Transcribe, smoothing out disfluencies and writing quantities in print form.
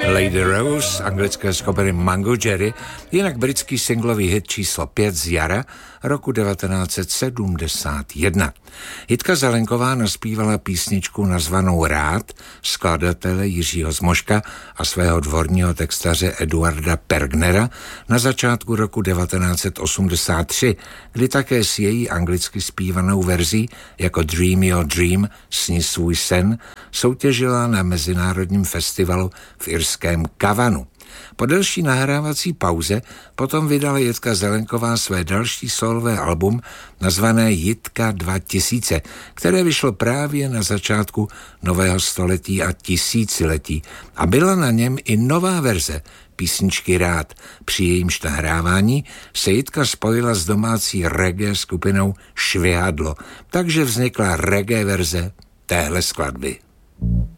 Lady Rose, anglické skupiny Mango Jerry, jinak britský singlový hit číslo 5 z jara roku 1971. Jitka Zelenková naspívala písničku nazvanou Rád skladatele Jiřího Zmoška a svého dvorního textaře Eduarda Pergnera na začátku roku 1983, kdy také s její anglicky zpívanou verzí jako Dream Your Dream, Sni svůj sen, soutěžila na mezinárodním festivalu v irském Kavanu. Po delší nahrávací pauze potom vydala Jitka Zelenková své další solové album nazvané Jitka 2000, které vyšlo právě na začátku nového století a tisíciletí a byla na něm i nová verze písničky Rád. Při jejímž nahrávání se Jitka spojila s domácí reggae skupinou Švihadlo, takže vznikla reggae verze téhle skladby.